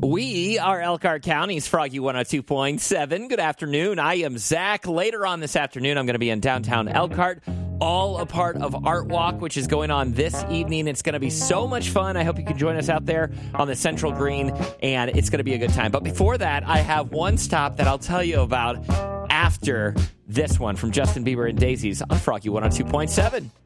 We are Elkhart County's Froggy 102.7. Good afternoon. I am Zach. Later on this afternoon, I'm going to be in downtown Elkhart, all a part of Art Walk, which is going on this evening. It's going to be so much fun. I hope you can join us out there on the Central Green, and it's going to be a good time. But before that, I have one stop that I'll tell you about after this one from Justin Bieber and Daisies on Froggy 102.7.